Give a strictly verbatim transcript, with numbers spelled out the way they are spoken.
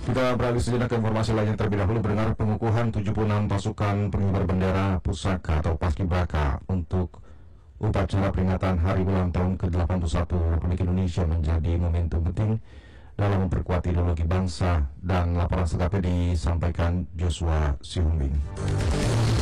Kita beralih sejenak ke informasi lain yang terlebih dahulu. Mendengar pengukuhan tujuh puluh enam pasukan pengibar bendera pusaka atau paskibraka untuk upacara peringatan hari ulang tahun ke delapan puluh satu Republik Indonesia menjadi momentum penting dalam memperkuat ideologi bangsa, dan laporan selengkapnya disampaikan Joshua Sihombing.